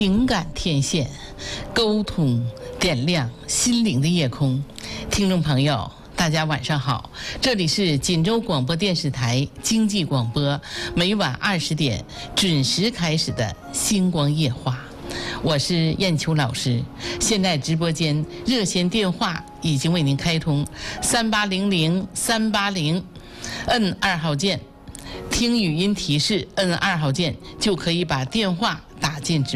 情感天线，沟通点亮心灵的夜空。听众朋友，大家晚上好，这里是锦州广播电视台经济广播，每晚20点准时开始的星光夜话。我是燕秋老师，现在直播间热线电话已经为您开通，3800-380，摁2号键，听语音提示，摁2号键就可以把电话打进直播间。